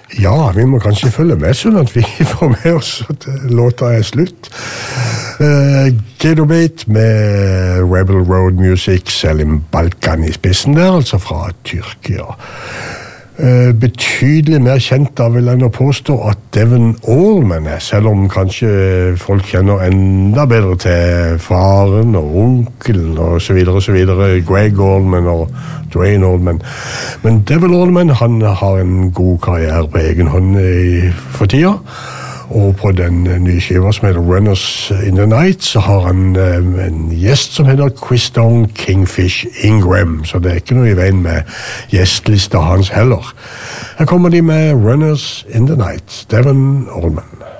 Ja, vi må kanskje følge med sånn at vi får med oss at låta slutt. Gedobate med Rebel Road Music, Selim Balkan i spissen der, altså fra Tyrkia. Betydelig mer kjent da vil jeg nå påstå at Devon Allman selv om kanskje folk kjenner enda bedre til faren og onkelen og så videre, Greg Allman og Dwayne Allman. Men Devon Allman, han har en god karriere på egen hånd for tida. Og på den nye skiva som heter Runners in the Night, så har han en gjest som heter Christone Kingfish Ingram, så det ikke noe i veien med gjestlista hans heller. Her kommer de med Runners in the Night, Devon Allman.